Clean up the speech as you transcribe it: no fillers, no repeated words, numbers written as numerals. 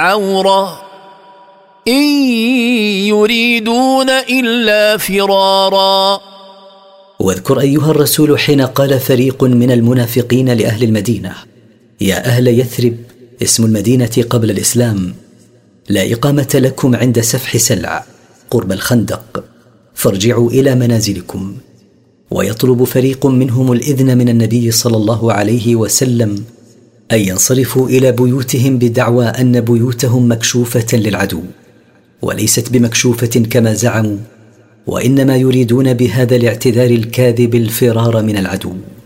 عورة إن يريدون إلا فرارا. واذكر أيها الرسول حين قال فريق من المنافقين لأهل المدينة: يا أهل يثرب، اسم المدينة قبل الإسلام، لا إقامة لكم عند سفح سلع قرب الخندق، فارجعوا إلى منازلكم. ويطلب فريق منهم الإذن من النبي صلى الله عليه وسلم أن ينصرفوا إلى بيوتهم بدعوى أن بيوتهم مكشوفة للعدو، وليست بمكشوفة كما زعموا، وإنما يريدون بهذا الاعتذار الكاذب الفرار من العدو.